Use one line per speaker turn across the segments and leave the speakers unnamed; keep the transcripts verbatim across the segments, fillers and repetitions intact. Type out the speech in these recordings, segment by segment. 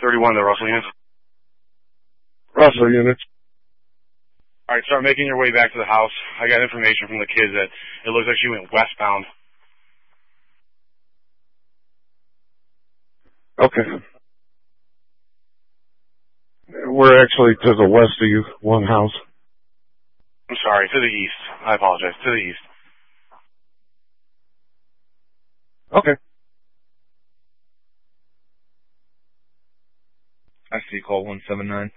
thirty-one, the Russell units.
Russell units.
Alright, start making your way back to the house. I got information from the kids that it looks like she went westbound.
Okay. We're actually to the west of you, one house.
I'm sorry, to the east. I apologize, to the east.
Okay.
I see call one seven nine.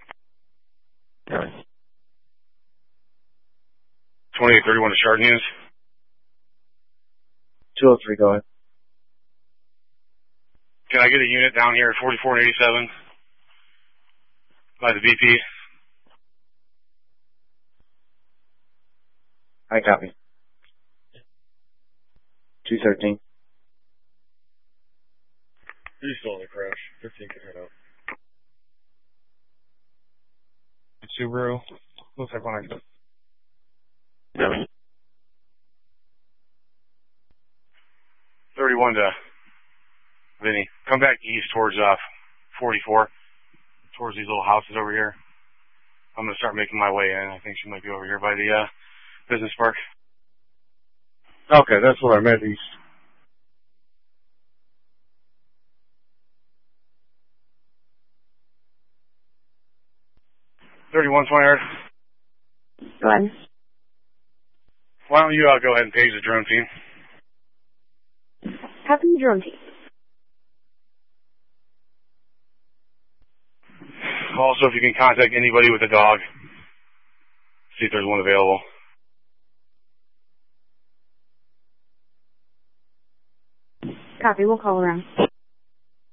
twenty-eight thirty-one to Chardon units.
two oh three, go ahead.
Can I get a unit down here at forty-four and eighty-seven by the B P?
I copy. two thirteen.
You still in the crash. fifteen can head out. Subaru. Looks like one I got.
thirty-one to Vinny. Come back east towards uh, forty-four, towards these little houses over here. I'm going to start making my way in. I think she might be over here by the uh, business park.
Okay, that's what I meant, east.
thirty-one, twenty-yard.
Go ahead.
Why don't you uh, go ahead and page the drone team?
Copy the drone team.
Also, if you can contact anybody with a dog, see if there's one available.
Copy, we'll call around.